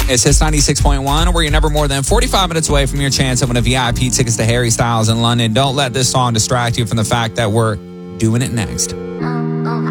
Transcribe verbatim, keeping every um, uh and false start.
It's Hits ninety-six point one, where you're never more than forty-five minutes away from your chance of winning V I P tickets to Harry Styles in London. Don't let this song distract you from the fact that we're doing it next.